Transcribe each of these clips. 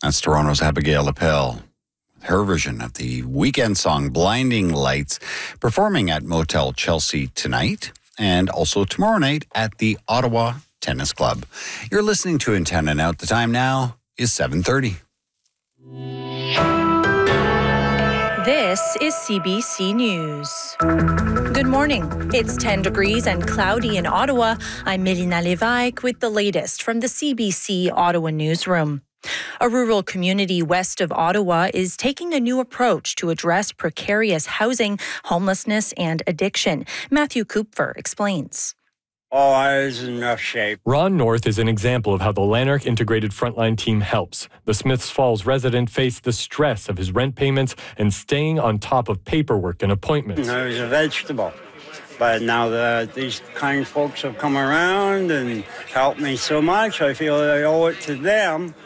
That's Toronto's Abigail Appel. Her version of the weekend song Blinding Lights, performing at Motel Chelsea tonight and also tomorrow night at the Ottawa Tennis Club. You're listening to In Town and Out. The time now is 7:30. This is CBC News. Good morning. It's 10 degrees and cloudy in Ottawa. I'm Melina Lévesque with the latest from the CBC Ottawa newsroom. A rural community west of Ottawa is taking a new approach to address precarious housing, homelessness, and addiction. Matthew Kupfer explains. Oh, I was in rough shape. Ron North is an example of how the Lanark Integrated Frontline Team helps. The Smiths Falls resident faced the stress of his rent payments and staying on top of paperwork and appointments. I was a vegetable. But now these kind folks have come around and helped me so much, I feel I owe it to them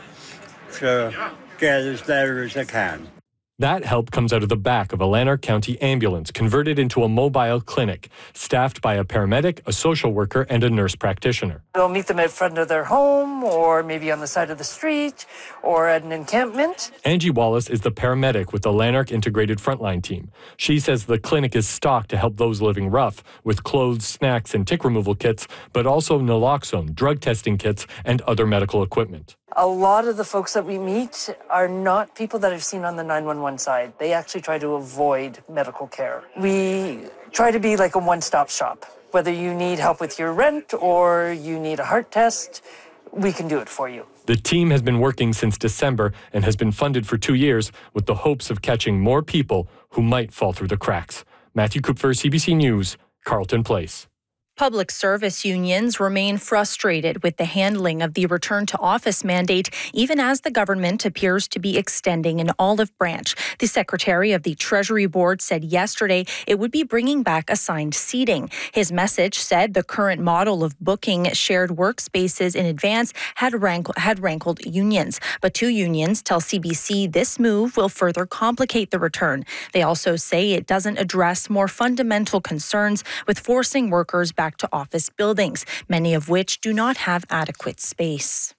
to get as better as I can. That help comes out of the back of a Lanark County ambulance converted into a mobile clinic, staffed by a paramedic, a social worker, and a nurse practitioner. We'll meet them in front of their home or maybe on the side of the street or at an encampment. Angie Wallace is the paramedic with the Lanark Integrated Frontline Team. She says the clinic is stocked to help those living rough with clothes, snacks, and tick removal kits, but also naloxone, drug testing kits, and other medical equipment. A lot of the folks that we meet are not people that I've seen on the 911 side. They actually try to avoid medical care. We try to be like a one-stop shop. Whether you need help with your rent or you need a heart test, we can do it for you. The team has been working since December and has been funded for 2 years with the hopes of catching more people who might fall through the cracks. Matthew Kupfer, CBC News, Carleton Place. Public service unions remain frustrated with the handling of the return to office mandate, even as the government appears to be extending an olive branch. The secretary of the Treasury Board said yesterday it would be bringing back assigned seating. His message said the current model of booking shared workspaces in advance had rankled unions. But two unions tell CBC this move will further complicate the return. They also say it doesn't address more fundamental concerns with forcing workers back to office buildings, many of which do not have adequate space.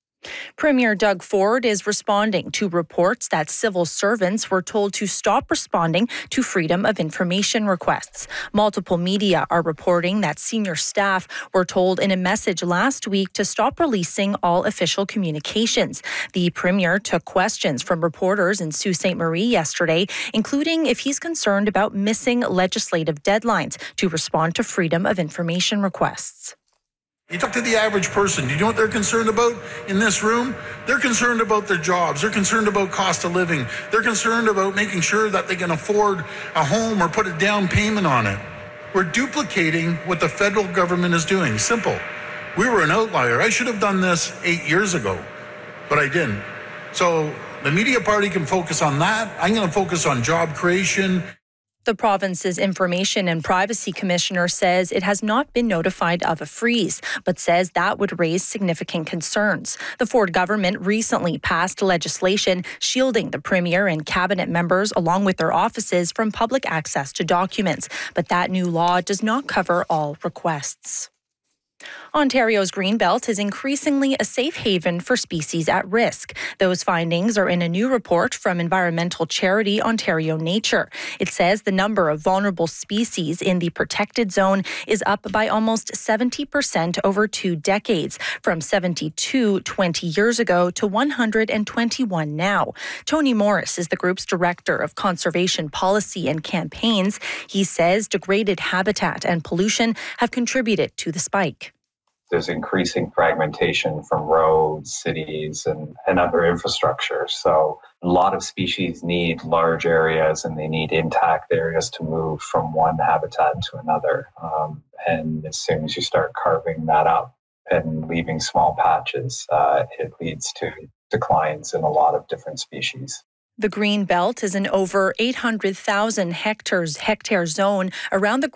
Premier Doug Ford is responding to reports that civil servants were told to stop responding to Freedom of Information requests. Multiple media are reporting that senior staff were told in a message last week to stop releasing all official communications. The Premier took questions from reporters in Sault Ste. Marie yesterday, including if he's concerned about missing legislative deadlines to respond to Freedom of Information requests. You talk to the average person, do you know what they're concerned about in this room? They're concerned about their jobs. They're concerned about cost of living. They're concerned about making sure that they can afford a home or put a down payment on it. We're duplicating what the federal government is doing. Simple. We were an outlier. I should have done this 8 years ago, but I didn't. So the media party can focus on that. I'm going to focus on job creation. The province's Information and Privacy Commissioner says it has not been notified of a freeze, but says that would raise significant concerns. The Ford government recently passed legislation shielding the Premier and cabinet members, along with their offices, from public access to documents. But that new law does not cover all requests. Ontario's Greenbelt is increasingly a safe haven for species at risk. Those findings are in a new report from environmental charity Ontario Nature. It says the number of vulnerable species in the protected zone is up by almost 70% over 2 decades, from 72 20 years ago to 121 now. Tony Morris is the group's director of conservation policy and campaigns. He says degraded habitat and pollution have contributed to the spike. There's increasing fragmentation from roads, cities, and other infrastructure. So a lot of species need large areas and they need intact areas to move from one habitat to another. And as soon as you start carving that up and leaving small patches, it leads to declines in a lot of different species. The Green Belt is an over 800,000 hectare zone around the